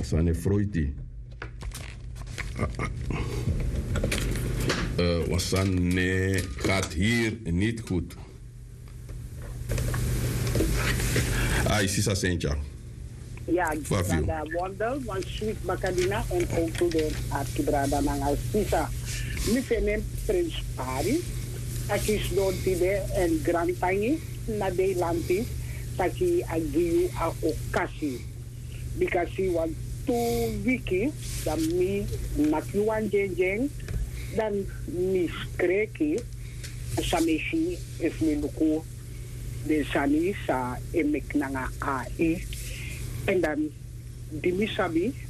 Asane Freudi. Wasane gaat hier niet goed. Sisa Sentja. Ja, da wonder, want sweet macadina en ook to de arkibrada nang Sisa. Mi fenem Prince Pari. Akis don tide en grandtangi na de lanti. Taki agiu a okasi. Because want 2 wiki dan mi nakiwan jeng dan mi skreki sameshi if mi luku de sani sa emek nanga AI en dan di mi sabi